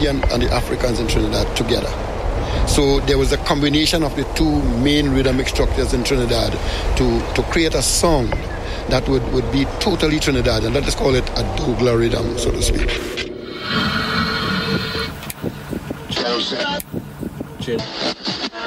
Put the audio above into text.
Caribbean and the Africans in Trinidad together. So there was a combination of the two main rhythmic structures in Trinidad to create a sound that would be totally Trinidadian. Let us call it a Douglas rhythm, so to speak.